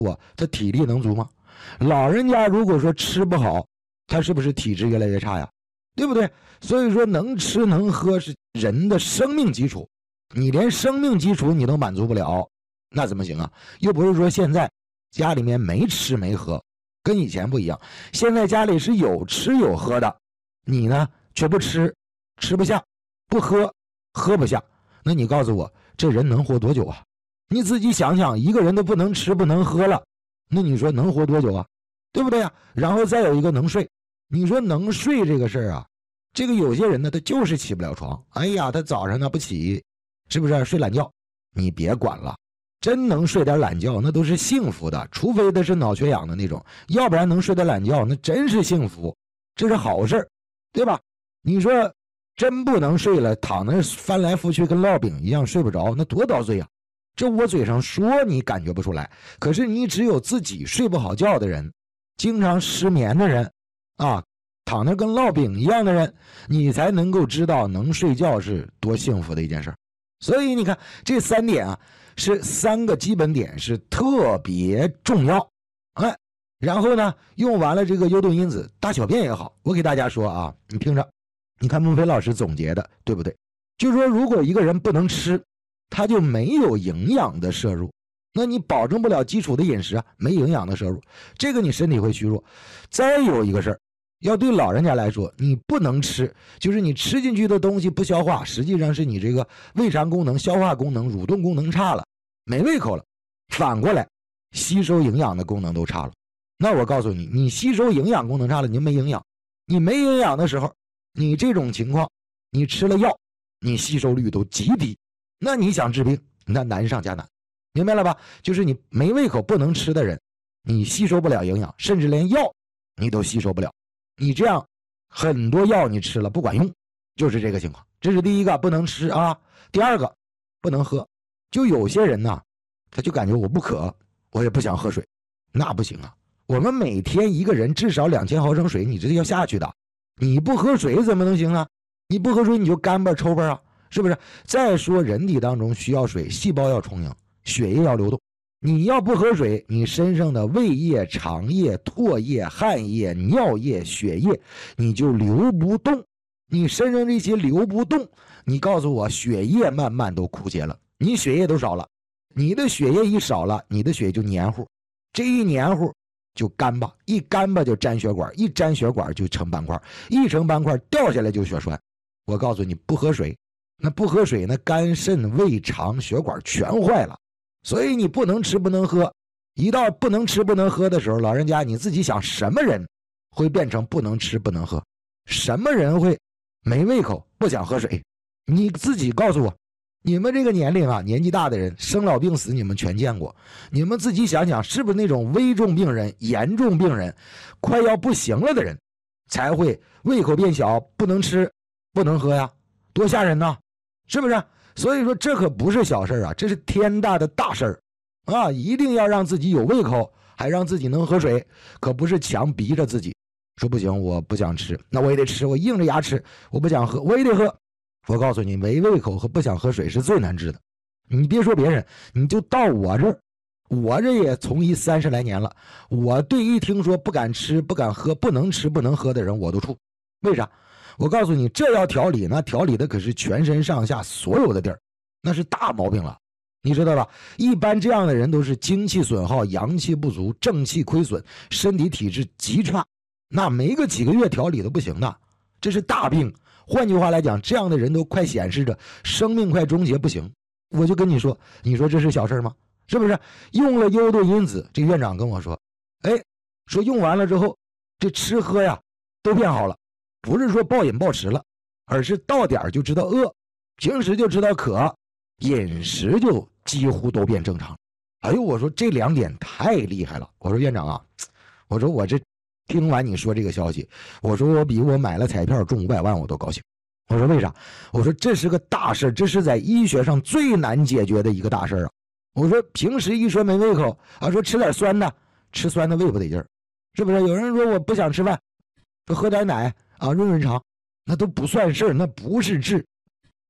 他体力能足吗？老人家如果说吃不好，他是不是体质越来越差呀？对不对？所以说能吃能喝是人的生命基础，你连生命基础你都满足不了，那怎么行啊？又不是说现在家里面没吃没喝，跟以前不一样，现在家里是有吃有喝的，你呢却不吃，吃不下，不喝，喝不下，那你告诉我这人能活多久啊？你自己想想，一个人都不能吃不能喝了，那你说能活多久啊？对不对啊？然后再有一个能睡，你说能睡这个事儿啊，这个有些人呢他就是起不了床，哎呀他早上呢不起，是不是睡懒觉？你别管了，真能睡点懒觉那都是幸福的，除非他是脑缺氧的那种，要不然能睡点懒觉那真是幸福，这是好事，对吧？你说真不能睡了，躺那翻来覆去跟烙饼一样睡不着，那多遭罪啊！这我嘴上说你感觉不出来，可是你只有自己睡不好觉的人，经常失眠的人啊，躺那跟烙饼一样的人，你才能够知道能睡觉是多幸福的一件事。所以你看这3点啊，是3个基本点，是特别重要。哎，然后呢，用完了这个幽动因子，大小便也好，我给大家说啊，你听着，你看孟非老师总结的对不对？就是说如果一个人不能吃，他就没有营养的摄入，那你保证不了基础的饮食啊，没营养的摄入，这个你身体会虚弱。再有一个事儿，要对老人家来说，你不能吃，就是你吃进去的东西不消化，实际上是你这个胃肠功能、消化功能、蠕动功能差了，没胃口了，反过来吸收营养的功能都差了。那我告诉你，你吸收营养功能差了，你就没营养，你没营养的时候，你这种情况，你吃了药，你吸收率都极低，那你想治病，那难上加难，明白了吧？就是你没胃口不能吃的人，你吸收不了营养，甚至连药你都吸收不了，你这样很多药你吃了不管用，就是这个情况。这是第一个，不能吃啊。第二个，不能喝。就有些人呢，他就感觉我不渴，我也不想喝水，那不行啊。我们每天一个人至少2000毫升水，你这是要下去的，你不喝水怎么能行啊？你不喝水你就干巴抽巴啊，是不是？再说人体当中需要水，细胞要充盈，血液要流动，你要不喝水，你身上的胃液、肠液、唾液、汗液、尿液、血液你就流不动，你身上这些流不动，你告诉我血液慢慢都枯竭了，你血液都少了，你的血液一少了，你的血就黏糊，这一黏糊就干巴，一干巴就粘血管，一粘血管就成斑块，一成斑块掉下来就血栓。我告诉你，不喝水，那不喝水，那肝肾胃肠血管全坏了。所以你不能吃不能喝，一到不能吃不能喝的时候，老人家你自己想，什么人会变成不能吃不能喝？什么人会没胃口不想喝水？你自己告诉我，你们这个年龄啊，年纪大的人生老病死你们全见过，你们自己想想，是不是那种危重病人、严重病人快要不行了的人才会胃口变小，不能吃不能喝呀？多吓人呢，是不是？所以说这可不是小事啊，这是天大的大事啊！一定要让自己有胃口，还让自己能喝水，可不是强逼着自己说不行我不想吃，那我也得吃，我硬着牙吃，我不想喝我也得喝。我告诉你，没胃口和不想喝水是最难治的。你别说别人，你就到我这儿，我这也从医30来年了，我对一听说不敢吃不敢喝不能吃不能喝的人我都怵。为啥？我告诉你，这要调理，那调理的可是全身上下所有的地儿，那是大毛病了，你知道吧？一般这样的人都是精气损耗，阳气不足，正气亏损，身体体质极差，那没个几个月调理都不行的，这是大病。换句话来讲，这样的人都快显示着生命快终结不行。我就跟你说，你说这是小事吗？是不是？用了幽动因子，这院长跟我说，哎，说用完了之后，这吃喝呀都变好了，不是说暴饮暴食了，而是到点就知道饿，平时就知道渴，饮食就几乎都变正常。哎呦，我说这2点太厉害了。我说院长啊，我说我这听完你说这个消息，我说我比我买了彩票中500万我都高兴。我说为啥？我说这是个大事，这是在医学上最难解决的一个大事啊。我说平时一说没胃口啊，说吃点酸的，吃酸的胃不得劲儿，是不是？有人说我不想吃饭，说喝点奶啊润润肠，那都不算事儿，那不是治。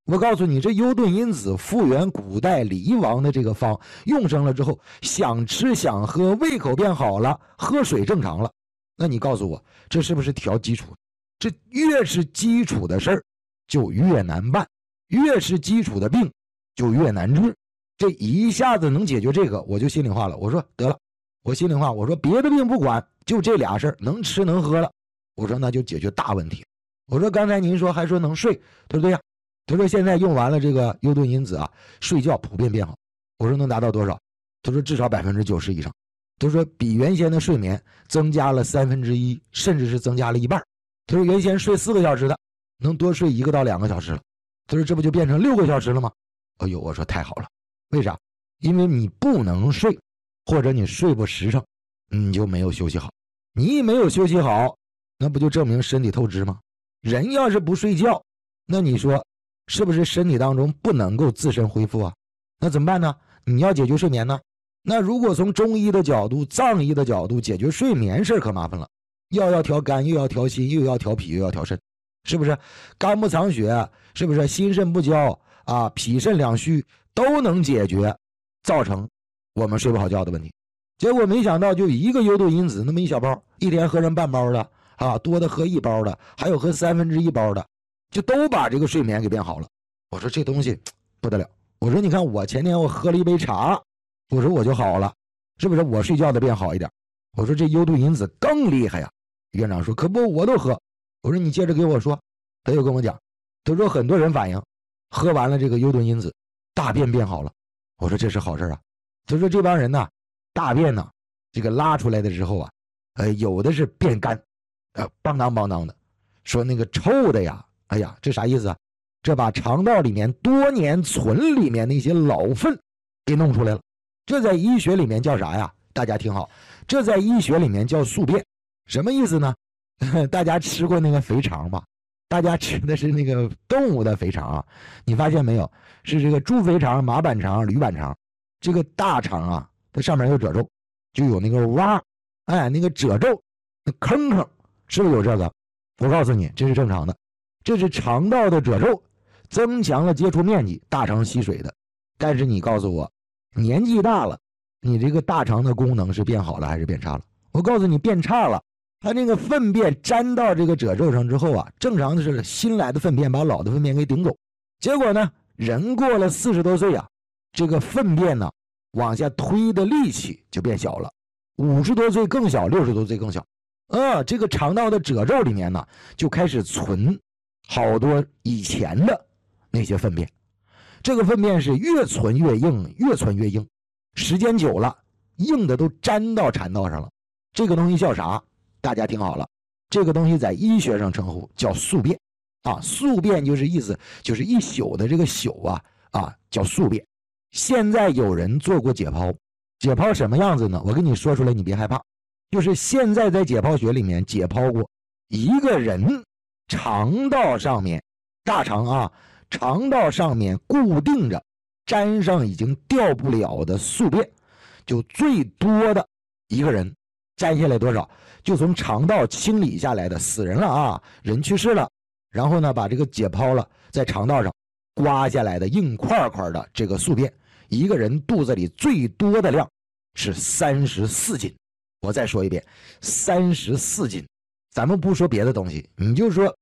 我告诉你，这优盾因子复原古代李王的这个方，用上了之后，想吃想喝，胃口变好了，喝水正常了。那你告诉我，这是不是调基础？这越是基础的事儿，就越难办；越是基础的病，就越难治。这一下子能解决这个，我就心里话了。我说得了，我心里话，我说别的病不管，就这俩事儿，能吃能喝了。我说那就解决大问题。我说刚才您说还说能睡，对不对呀？他说现在用完了这个优盾因子啊，睡觉普遍变好。我说能达到多少？他说至少90%以上。他说比原先的睡眠增加了1/3，甚至是增加了一半。他说原先睡4个小时的，能多睡1个到2个小时了。他说这不就变成6个小时了吗？哎呦，我说太好了。为啥？因为你不能睡，或者你睡不实诚，你就没有休息好。你一没有休息好，那不就证明身体透支吗？人要是不睡觉，那你说是不是身体当中不能够自身恢复啊？那怎么办呢？你要解决睡眠呢？那如果从中医的角度、藏医的角度解决睡眠事可麻烦了，要调肝，又要调心，又要调脾，又要调肾，是不是？肝不藏血，是不是？心肾不交啊，脾肾两虚都能解决，造成我们睡不好觉的问题。结果没想到就一个优盾因子那么一小包，一天喝上半包的啊，多的喝1包的，还有喝1/3包的，就都把这个睡眠给变好了。我说这东西不得了。我说你看我前天我喝了一杯茶，我说我就好了，是不是？我睡觉的变好一点。我说这优盾因子更厉害呀。院长说可不，我都喝。我说你接着给我说。他又跟我讲，他说很多人反映喝完了这个优盾因子大便变好了。我说这是好事啊。他说这帮人呢，大便呢这个拉出来的时候啊，有的是变干，邦当邦当的，说那个臭的呀，哎呀，这啥意思啊？这把肠道里面多年存里面那些老粪给弄出来了。这在医学里面叫啥呀？大家听好，这在医学里面叫宿便。什么意思呢？大家吃过那个肥肠吧？大家吃的是那个动物的肥肠啊，你发现没有？是这个猪肥肠、马板肠、驴板肠。这个大肠啊，它上面有褶皱，就有那个洼，那个褶皱，那坑坑，是不是有这个？我告诉你，这是正常的，这是肠道的褶皱增强了接触面积，大肠吸水的。但是你告诉我，年纪大了，你这个大肠的功能是变好了还是变差了？我告诉你，变差了。它那个粪便粘到这个褶皱上之后啊，正常的是新来的粪便把老的粪便给顶走。结果呢，人过了40多岁啊，这个粪便呢往下推的力气就变小了。50多岁更小，60多岁更小。这个肠道的褶皱里面呢，就开始存好多以前的那些粪便。这个粪便是越存越硬，越存越硬，时间久了，硬的都粘到肠道上了。这个东西叫啥？大家听好了，这个东西在医学上称呼叫宿便啊。宿便就是意思就是一宿的这个宿啊叫宿便。现在有人做过解剖，解剖什么样子呢？我跟你说出来，你别害怕。就是现在在解剖学里面解剖过一个人肠道上面，大肠啊，肠道上面固定着沾上已经掉不了的宿便，就最多的一个人沾下来多少，就从肠道清理下来的死人了啊，人去世了，然后呢把这个解剖了，在肠道上刮下来的硬块块的这个宿便，一个人肚子里最多的量是34斤。我再说一遍，34斤。咱们不说别的东西，你就说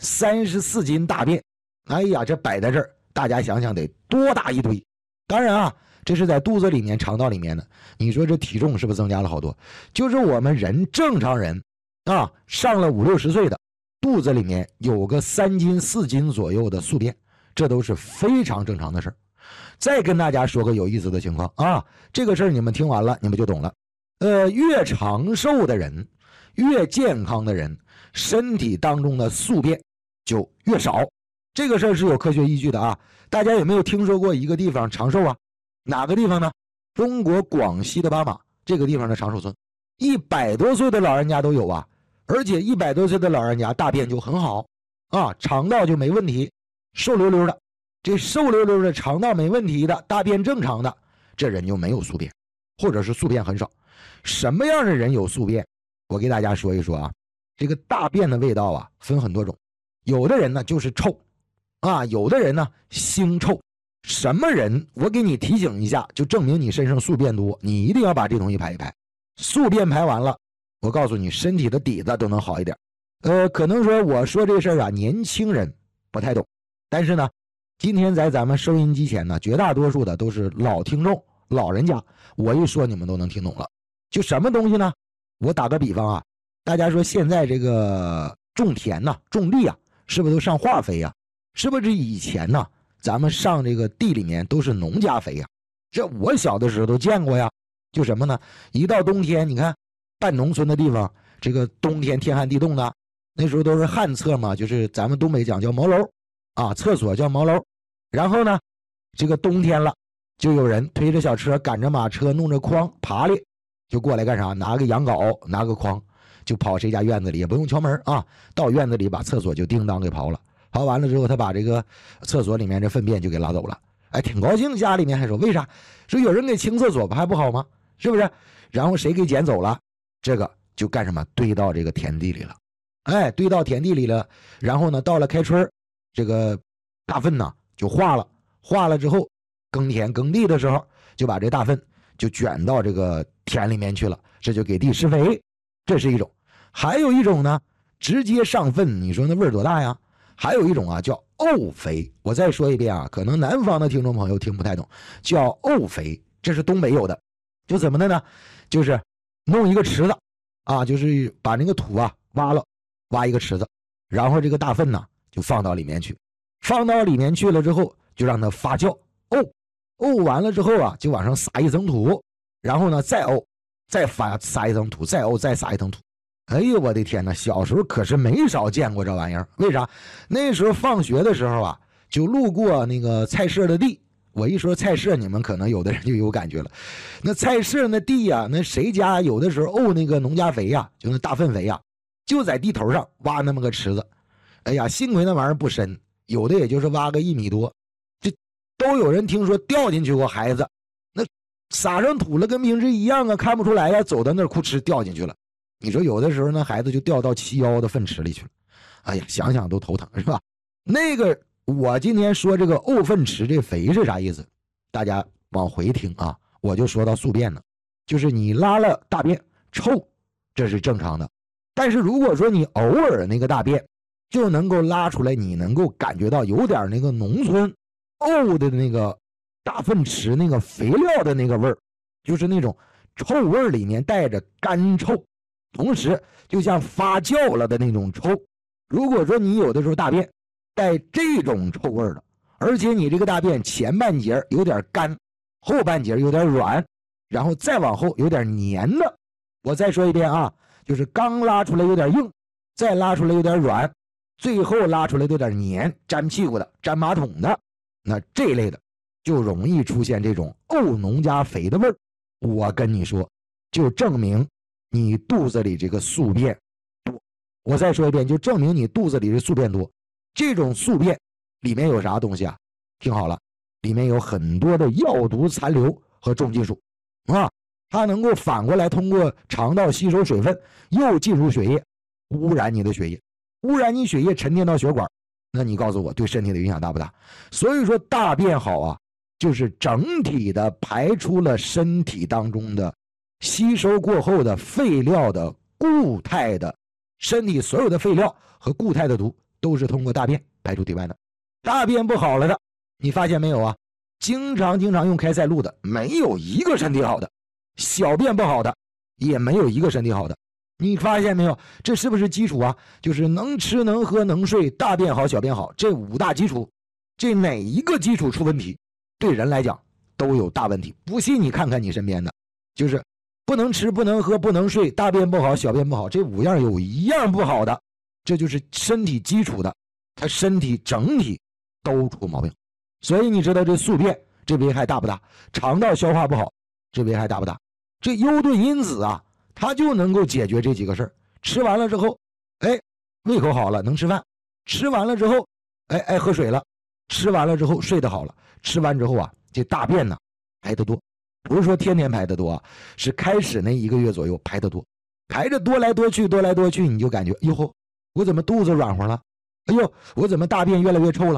34斤大便，哎呀，这摆在这儿，大家想想得多大一堆。当然啊，这是在肚子里面、肠道里面的。你说这体重是不是增加了好多？就是我们人正常人啊，上了50、60岁的，肚子里面有个3斤、4斤左右的宿便，这都是非常正常的事儿。再跟大家说个有意思的情况啊，这个事儿你们听完了，你们就懂了。越长寿的人，越健康的人，身体当中的宿便就越少。这个事儿是有科学依据的啊。大家有没有听说过一个地方长寿啊？哪个地方呢？中国广西的巴马这个地方的长寿村，100多岁的老人家都有啊。而且100多岁的老人家大便就很好啊，肠道就没问题，瘦溜溜的。这瘦溜溜的肠道没问题的，大便正常的，这人就没有宿便，或者是宿便很少。什么样的人有宿便？我给大家说一说啊。这个大便的味道啊分很多种，有的人呢就是臭啊，有的人呢腥臭，什么人我给你提醒一下，就证明你身上宿便多，你一定要把这东西排一排。宿便排完了，我告诉你，身体的底子都能好一点。可能说我说这事儿啊，年轻人不太懂，但是呢，今天在咱们收音机前呢，绝大多数的都是老听众、老人家，我一说你们都能听懂了。就什么东西呢？我打个比方啊，大家说现在这个种田呐、种地啊，是不是都上化肥呀？是不是以前呢，咱们上这个地里面都是农家肥呀？这我小的时候都见过呀。就什么呢？一到冬天，你看半农村的地方，这个冬天天寒地冻的，那时候都是旱厕嘛，就是咱们东北讲叫茅楼啊，厕所叫茅楼。然后呢，这个冬天了，就有人推着小车，赶着马车，弄着筐，爬犁就过来干啥？拿个羊镐，拿个筐，就跑谁家院子里，也不用敲门啊，到院子里把厕所就叮当给刨了。刨完了之后，他把这个厕所里面这粪便就给拉走了。哎，挺高兴，家里面还说为啥？说有人给清厕所不还不好吗？是不是？然后谁给捡走了？这个就干什么？堆到这个田地里了。哎，堆到田地里了。然后呢，到了开春，这个大粪呢就化了。化了之后，耕田耕地的时候，就把这大粪就卷到这个田里面去了，这就给地施肥。这是一种。还有一种呢，直接上粪，你说那味儿多大呀？还有一种啊，叫沤肥。我再说一遍啊，可能南方的听众朋友听不太懂，叫沤肥，这是东北有的。就怎么的呢？就是弄一个池子啊，就是把那个土啊挖了，挖一个池子，然后这个大粪呢就放到里面去，放到里面去了之后，就让它发酵，沤完了之后啊，就往上撒一层土，然后呢再沤，再撒一层土，再沤，再撒一层土。哎呦我的天哪，小时候可是没少见过这玩意儿。为啥？那时候放学的时候啊，就路过那个菜社的地。我一说菜社，你们可能有的人就有感觉了。那菜社那地呀，那谁家有的时候沤那个农家肥呀，就那大粪肥呀，就在地头上挖那么个池子。哎呀，幸亏那玩意儿不深，有的也就是挖个1米多，这都有人听说掉进去过孩子，那撒上土了跟平时一样啊，看不出来呀，走到那儿哭哧掉进去了。你说有的时候那孩子就掉到齐腰的粪池里去了，哎呀，想想都头疼，是吧？那个我今天说这个沤粪池这肥是啥意思？大家往回听啊，我就说到宿便呢，就是你拉了大便臭，这是正常的。但是如果说你偶尔那个大便就能够拉出来，你能够感觉到有点那个农村沤的那个大粪池那个肥料的那个味儿，就是那种臭味里面带着干臭，同时就像发酵了的那种臭。如果说你有的时候大便带这种臭味的，而且你这个大便前半截有点干，后半截有点软，然后再往后有点黏的，我再说一遍啊，就是刚拉出来有点硬，再拉出来有点软，最后拉出来有点黏，粘屁股的，粘马桶的，那这类的就容易出现这种沤农家肥的味儿。我跟你说，就证明你肚子里这个宿便多。我再说一遍，就证明你肚子里的宿便多。这种宿便里面有啥东西啊？听好了，里面有很多的药毒残留和重金属啊，它能够反过来通过肠道吸收水分，又进入血液，污染你的血液，污染你血液沉淀到血管。那你告诉我，对身体的影响大不大？所以说大便好啊，就是整体的排出了身体当中的吸收过后的废料的固态的，身体所有的废料和固态的毒都是通过大便排出体外的。大便不好了的，你发现没有啊？经常用开塞露的，没有一个身体好的；小便不好的，也没有一个身体好的。你发现没有？这是不是基础啊？就是能吃能喝能睡，大便好小便好，这5大基础，这哪一个基础出问题，对人来讲都有大问题。不信你看看你身边的，就是不能吃不能喝不能睡，大便不好小便不好，这5样有1样不好的，这就是身体基础的，他身体整体都出毛病。所以你知道这宿便这危害大不大？肠道消化不好这危害大不大？这优盾因子啊，它就能够解决这几个事儿。吃完了之后，哎，胃口好了，能吃饭；吃完了之后，哎，爱喝水了；吃完了之后，睡得好了；吃完之后啊，这大便呢排得多，不是说天天排得多啊，是开始那1个月左右排得多，排着多来多去，多来多去，你就感觉，哟吼，我怎么肚子软和了？哎呦，我怎么大便越来越臭了？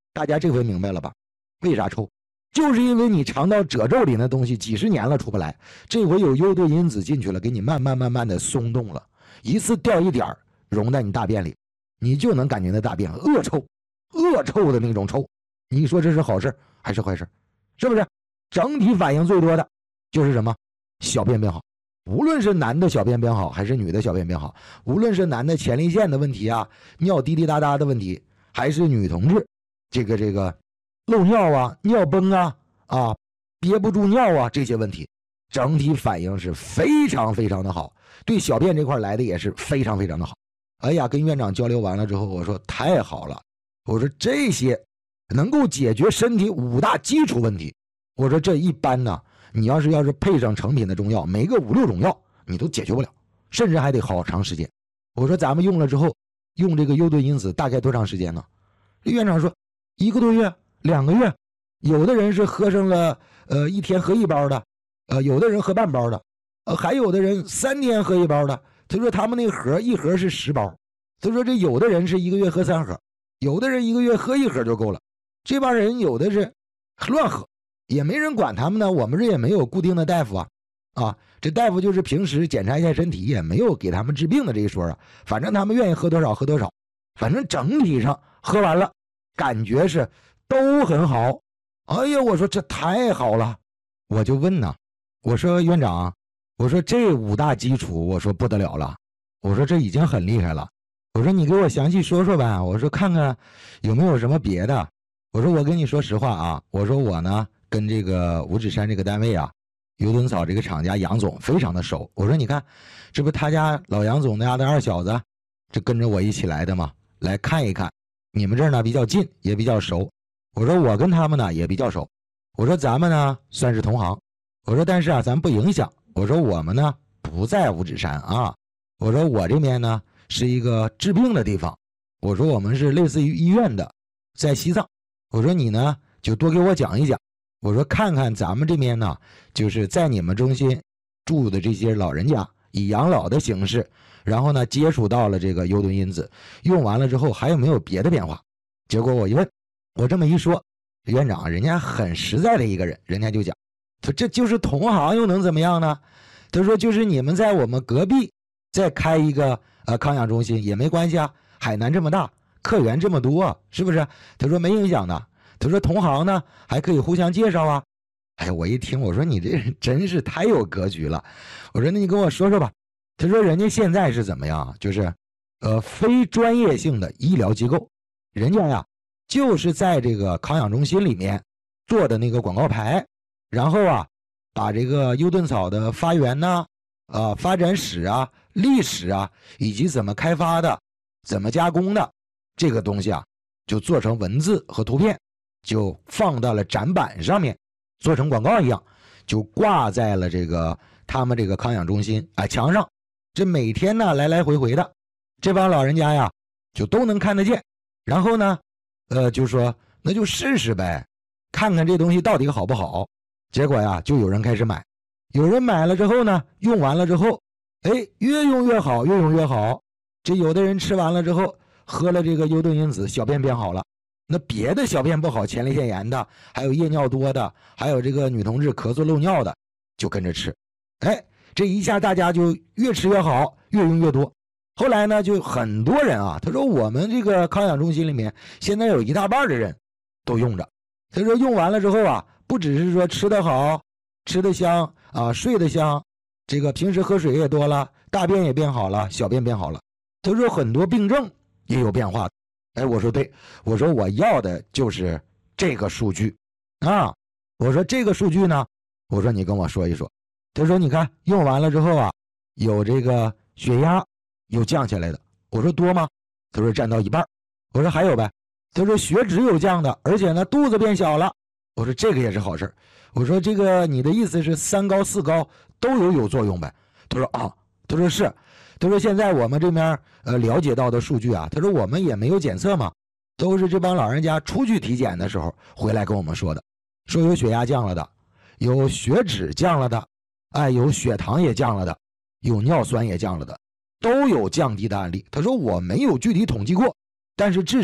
大家这回明白了吧？为啥臭？就是因为你肠道褶皱里那东西几十年了出不来，这回有幽顿因子进去了，给你慢慢的松动了，一次掉一点溶在你大便里，你就能感觉那大便恶臭的那种臭。你说这是好事还是坏事？是不是？整体反应最多的就是什么？小便变好。无论是男的小便变好还是女的小便变好，无论是男的前列腺的问题啊，尿滴滴答答的问题，还是女同志这个漏尿啊、尿崩啊、憋不住尿啊这些问题，整体反应是非常的好，对小便这块来的也是非常的好。哎呀，跟院长交流完了之后，我说太好了，我说这些能够解决身体5大基础问题，我说这一般呢，你要是配上成品的中药，没个5、6种药你都解决不了，甚至还得好长时间。我说咱们用了之后，用这个幽顿因子大概多长时间呢？院长说1个多月、2个月，有的人是喝上了1天喝1包的，有的人喝半包的，还有的人3天喝1包的。他说他们那个一盒是10包，他说这有的人是1个月喝3盒，有的人1个月喝1盒就够了。这帮人有的是乱喝，也没人管他们呢。我们这也没有固定的大夫这大夫就是平时检查一下身体，也没有给他们治病的这一说啊。反正他们愿意喝多少喝多少，反正整体上喝完了感觉是都很好。哎呀，我说这太好了，我就问呢，我说院长，我说这5大基础，我说不得了了，我说这已经很厉害了，我说你给我详细说说呗，我说看看有没有什么别的。我说我跟你说实话啊，我说我呢跟这个五指山这个单位啊，幽顿草这个厂家杨总非常的熟。我说你看，这不他家老杨总家的2小子，这跟着我一起来的嘛，来看一看。你们这儿呢比较近，也比较熟。我说我跟他们呢也比较熟。我说咱们呢算是同行。我说但是啊，咱不影响。我说我们呢不在五指山啊。我说我这边呢是一个治病的地方。我说我们是类似于医院的，在西藏。我说你呢就多给我讲一讲。我说看看咱们这边呢，就是在你们中心住的这些老人家，以养老的形式，然后呢接触到了这个幽顿因子，用完了之后还有没有别的变化？结果我一问，我这么一说，院长人家很实在的一个人，人家就讲，他这就是同行又能怎么样呢？他说就是你们在我们隔壁再开一个康养中心也没关系啊，海南这么大，客源这么多，是不是？他说没影响的。他说同行呢还可以互相介绍啊。哎，我一听我说你这人真是太有格局了。我说那你跟我说说吧。他说人家现在是怎么样，就是非专业性的医疗机构，人家呀就是在这个康养中心里面做的那个广告牌，然后啊把这个幽顿草的发源呢发展史啊、历史啊，以及怎么开发的、怎么加工的这个东西啊，就做成文字和图片，就放到了展板上面，做成广告一样，就挂在了这个他们这个康养中心墙上。这每天呢来来回回的，这帮老人家呀就都能看得见。然后呢就说那就试试呗，看看这东西到底好不好。结果呀就有人开始买，有人买了之后呢，用完了之后越用越好，越用越好。这有的人吃完了之后喝了这个幽顿因子，小便变好了。那别的小便不好，前列腺炎的，还有夜尿多的，还有这个女同志咳嗽漏尿的，就跟着吃。这一下大家就越吃越好，越用越多。后来呢就很多人啊，他说我们这个康养中心里面现在有1大半的人都用着。他说用完了之后啊，不只是说吃得好、吃得香睡得香，这个平时喝水也多了，大便也变好了，小便变好了。他说很多病症也有变化。我说对，我说我要的就是这个数据我说这个数据呢，我说你跟我说一说。他说你看用完了之后啊，有这个血压有降下来的。我说多吗？他说占到1半。我说还有呗。他说血脂有降的，而且呢肚子变小了。我说这个也是好事。我说这个你的意思是3高4高都有作用呗？他说他说是。他说现在我们这边了解到的数据啊，他说我们也没有检测嘛，都是这帮老人家出去体检的时候回来跟我们说的，说有血压降了的，有血脂降了的，有血糖也降了的，有尿酸也降了的，都有降低的案例。他说我没有具体统计过，但是至少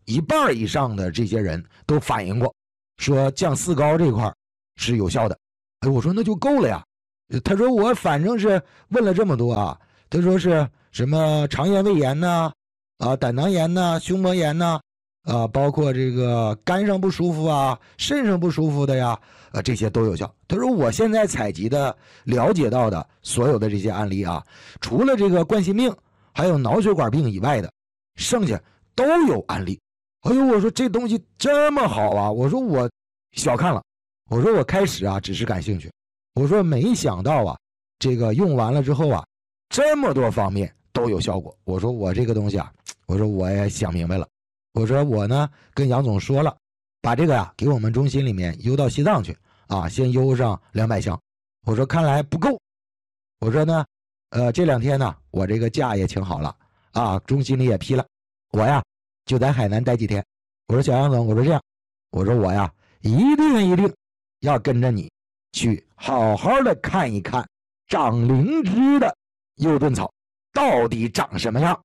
一半以上的这些人都反映过，说降四高这块是有效的。哎，我说那就够了呀。他说我反正是问了这么多啊，他说是什么肠炎胃炎呐，胆囊炎呐，胸膜炎呐，包括这个肝上不舒服啊，肾上不舒服的呀，这些都有效。他说我现在采集的、了解到的所有的这些案例啊，除了这个冠心病还有脑血管病以外的，剩下都有案例。哎呦，我说这东西这么好啊！我说我小看了，我说我开始啊只是感兴趣，我说没想到啊，这个用完了之后啊，这么多方面都有效果。我说我这个东西啊，我说我也想明白了。我说我呢跟杨总说了，把这个呀给我们中心里面邮到西藏去啊，先邮上200箱。我说看来不够，我说呢，这2天呢我这个假也请好了啊，中心里也批了，我呀就在海南待几天。我说小杨总，我说这样，我说我呀一定要跟着你去好好的看一看长灵芝的幽顿草到底长什么样。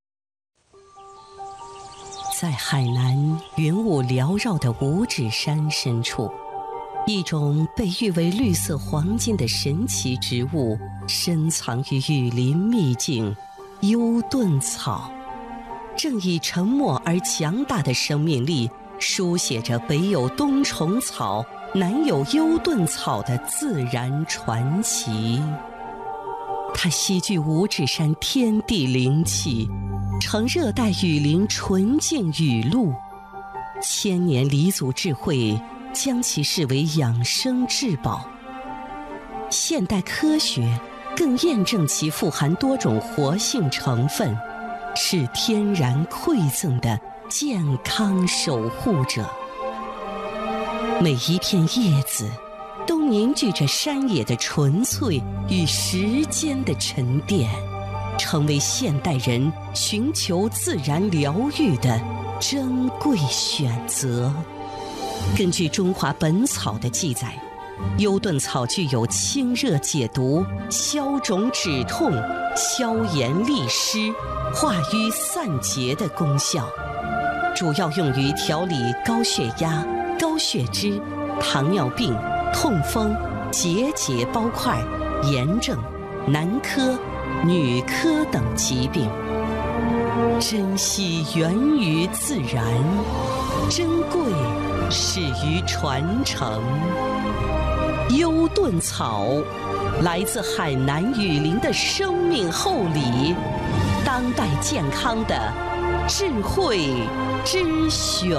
在海南云雾缭绕的五指山深处，一种被誉为绿色黄金的神奇植物深藏于雨林秘境幽顿草，正以沉默而强大的生命力书写着北有冬虫草，南有幽顿草的自然传奇。它吸聚五指山天地灵气，呈热带雨林纯净雨露，千年黎族智慧将其视为养生至宝。现代科学更验证其富含多种活性成分，是天然馈赠的健康守护者。每一片叶子都凝聚着山野的纯粹与时间的沉淀，成为现代人寻求自然疗愈的珍贵选择。根据《中华本草》的记载，幽顿草具有清热解毒、消肿止痛、消炎利湿、化瘀散结的功效，主要用于调理高血压、高血脂、糖尿病、痛风、结节包块、炎症、男科、女科等疾病。珍惜源于自然，珍贵始于传承。幽顿草来自海南雨林的生命厚礼，当代健康的智慧之选。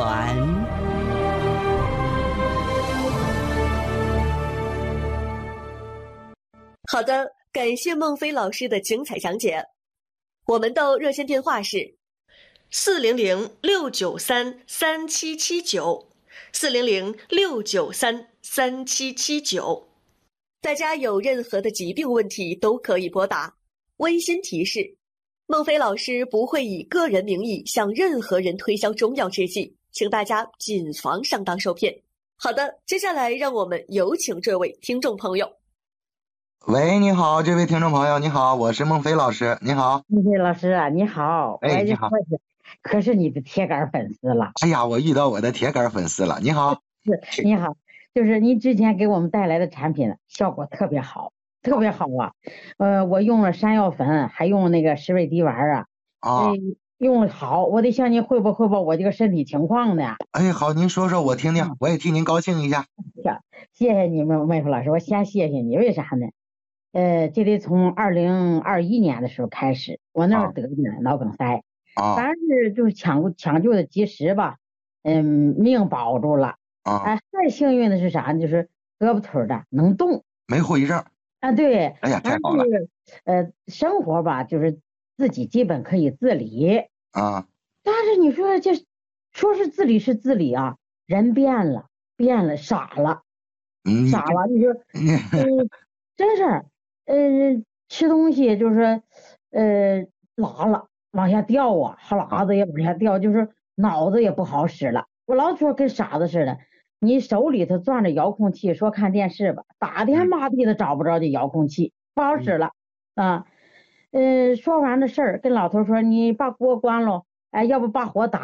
好的，感谢孟非老师的精彩讲解。我们的热线电话是400-693-3779，400-693-3779。大家有任何的疾病问题都可以拨打。温馨提示：孟非老师不会以个人名义向任何人推销中药制剂，请大家谨防上当受骗。好的，接下来让我们有请这位听众朋友。 喂，你好，这位听众朋友，你好，我是孟非老师，你好。 孟非老师啊，你好， 哎，你好， 可是你的铁杆粉丝了。 哎呀，我遇到我的铁杆粉丝了，你好。 是，你好，就是您之前给我们带来的产品效果特别好，特别好啊。我用了山药粉，还用那个石蕊滴丸啊。用了好，我得向您汇报我这个身体情况呢。 哎，好，您说说我听听，我也替您高兴一下。 谢谢你们，孟非老师，我先谢谢你，为啥呢？这得从2021年的时候开始，我那儿得的脑梗塞，反正是就是抢救的及时吧，命保住了。还幸运的是啥呢？就是胳膊腿的能动，没后遗症啊。对，哎呀，太好了。生活吧，就是自己基本可以自理啊。但是你说说是自理是自理啊，人变了，傻了，傻了。你说，真是。吃东西就是拉了往下掉啊，哈喇子也往下掉，就是脑子也不好使了。我老说跟傻子似的，你手里头攥着遥控器说看电视吧，打天骂地的找不着这遥控器，不好使了啊。说完的事儿跟老头说你把锅关了，哎，要不把火打开，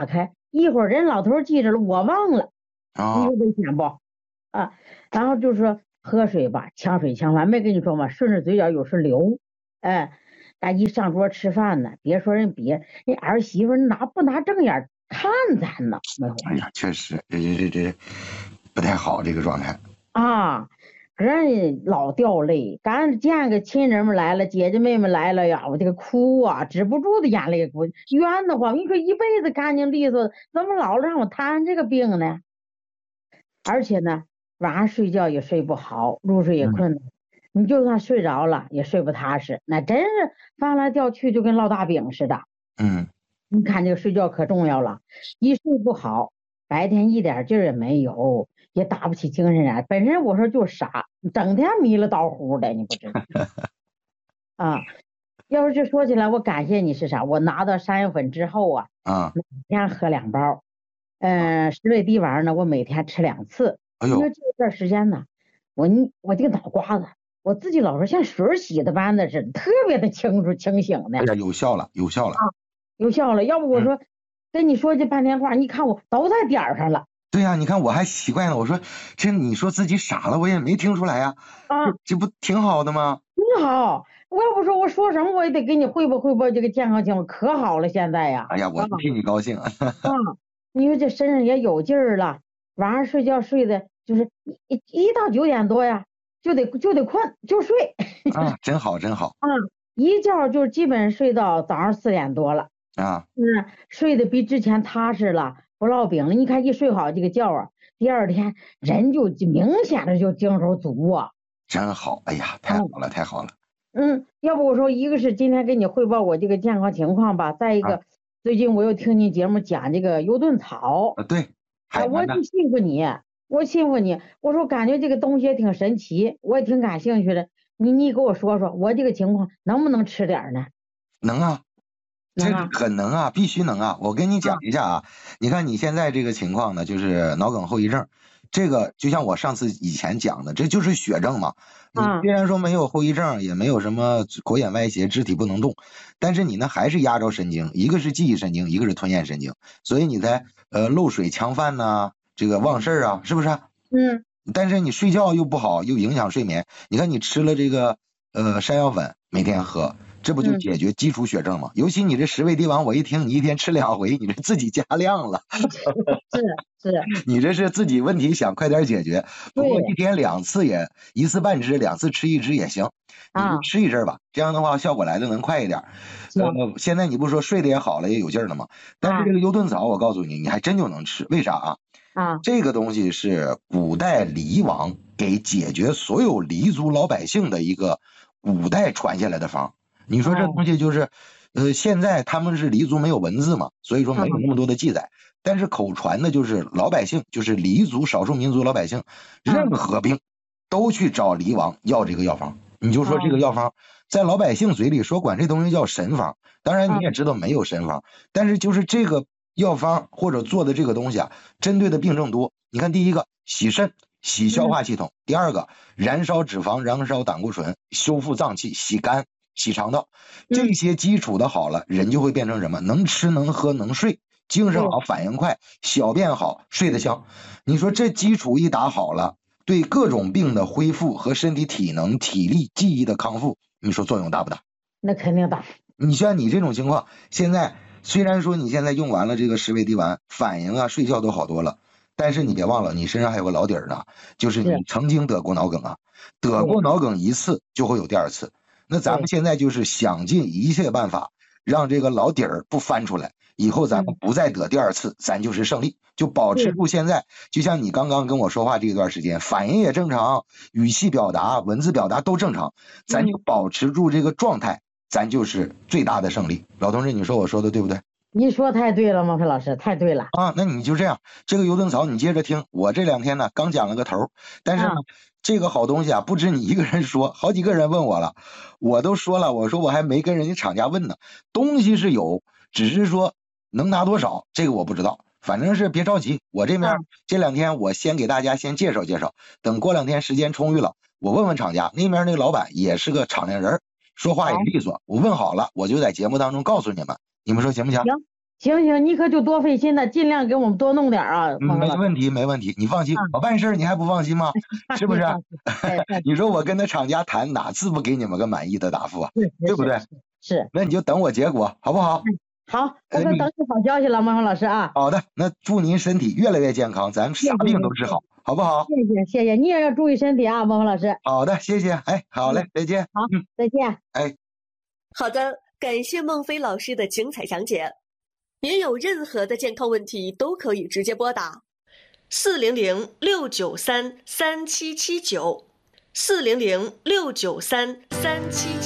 一会儿人老头记着了，我忘了，你说危险不？啊，然后就说喝水吧，抢水抢饭，没跟你说吗？顺着嘴角有时流，咱一上桌吃饭呢，别说人儿媳妇不拿正眼看咱呢。 哎呀，确实，这不太好，这个状态啊。人老掉泪，刚见个亲人们来了，姐姐妹妹来了呀，我这个哭啊，止不住的眼泪哭，冤得慌。你说一辈子干净利索，怎么老让我摊这个病呢？而且呢，晚上睡觉也睡不好，入睡也困难。你就算睡着了，也睡不踏实，那真是翻来掉去就跟烙大饼似的。你看这个睡觉可重要了，一睡不好，白天一点劲儿也没有，也打不起精神来。本身我说就傻，整天迷了叨呼的，你不知道啊。要是这说起来，我感谢你是啥？我拿到山药粉之后啊，每天喝2包，十味地丸呢，我每天吃2次。因为这段时间呢，我这个脑瓜子，我自己老说像水洗的般的似的，特别的清醒的。 哎呀，有效了啊， 有效了。要不我说跟你说这半天话，你看我都在点上了。 对呀，你看我还奇怪呢，我说这你说自己傻了，我也没听出来呀。这不挺好的吗？ 挺好。我要不说我说什么，我也得给你汇报这个健康情况，可好了现在呀。 哎呀，我替你高兴。 你说这身上也有劲儿了，晚上睡觉睡的就是一到9点多呀，就得困就睡。 真好。 一觉就基本睡到早上4点多了。睡得比之前踏实了，不落饼了。你看一睡好这个觉啊，第二天人就明显的就精神足啊。 真好，哎呀，太好了。 要不我说一个是今天给你汇报我这个健康情况吧，再一个最近我又听你节目讲这个油炖草。 对， 我就信服你，我说感觉这个东西也挺神奇，我也挺感兴趣的。你给我说说我这个情况能不能吃点呢？ 能啊，这很能啊，必须能啊。我跟你讲一下啊，你看你现在这个情况呢，就是脑梗后遗症。这个就像我上次以前讲的，这就是血症嘛。你虽然说没有后遗症，也没有什么口眼歪斜、肢体不能动，但是你呢还是压着神经，一个是记忆神经，一个是吞咽神经，所以你才漏水呛饭呐，这个忘事啊，是不是？但是你睡觉又不好，又影响睡眠。你看你吃了这个山药粉，每天喝。这不就解决基础血症吗？尤其你这10味地丸，我一听你一天吃2回，你这自己加量了。 是， 你这是自己问题想快点解决。不过一天2次也1次半支，2次吃1支也行。你就吃一阵吧，这样的话效果来的能快一点。现在你不说睡得也好了，也有劲了吗？但是这个油炖草，我告诉你，你还真就能吃。为啥啊？这个东西是古代黎王给解决所有黎族老百姓的一个古代传下来的方。你说这东西就是，现在他们是黎族没有文字嘛，所以说没有那么多的记载。但是口传的就是老百姓，就是黎族少数民族老百姓，任何病都去找黎王要这个药方。你就说这个药方在老百姓嘴里说管这东西叫神方，当然你也知道没有神方，但是就是这个药方或者做的这个东西啊，针对的病症多。你看第一个洗肾。洗消化系统，第二个燃烧脂肪、燃烧胆固醇、修复脏器、洗肝、洗肠道，这些基础的好了，人就会变成什么？能吃能喝能睡，精神好，反应快，小便好，睡得香。你说这基础一打好了，对各种病的恢复和身体体能、体力、记忆的康复，你说作用大不大？ 那肯定大。 你像你这种情况，现在虽然说你现在用完了这个10味地丸，反应啊、睡觉都好多了。但是你别忘了，你身上还有个老底儿呢，就是你曾经得过脑梗啊，得过脑梗1次就会有第2次。那咱们现在就是想尽一切办法，让这个老底儿不翻出来，以后咱们不再得第2次，咱就是胜利，就保持住现在。就像你刚刚跟我说话这一段时间，反应也正常，语气表达、文字表达都正常，咱就保持住这个状态，咱就是最大的胜利。老同志，你说我说的对不对？ 你说太对了，孟非老师，太对了啊！那你就这样，这个油炖草你接着听。我这2天呢刚讲了个头，但是呢，这个好东西啊，不止你一个人说，好几个人问我了，我都说了，我说我还没跟人家厂家问呢。东西是有，只是说能拿多少，这个我不知道。反正是别着急，我这边这2天我先给大家先介绍介绍，等过2天时间充裕了，我问问厂家那边那个老板也是个厂家人，说话也利索，我问好了，我就在节目当中告诉你们。你们说行不行？ 行，你可就多费心了，尽量给我们多弄点啊。 没问题，没问题，你放心，我办事你还不放心吗？是不是？你说我跟他厂家谈，哪次不给你们个满意的答复啊？对不对？ 是。 那你就等我结果，好不好？ 好，我可等你好消息了，孟峰老师啊。 好的，那祝您身体越来越健康，咱啥病都治好，好不好？ 谢谢，你也要注意身体啊，孟峰老师。 好的，谢谢。哎，好嘞，再见。 好，再见。 哎， 好的，感谢孟非老师的精彩讲解。您有任何的健康问题都可以直接拨打400-693-3779，400-693-3779。